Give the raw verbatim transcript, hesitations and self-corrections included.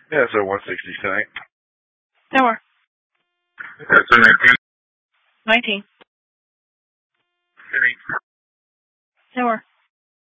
Yeah, so one sixty tonight. Tower. Yeah, so nineteen. Nineteen. Three. Tower.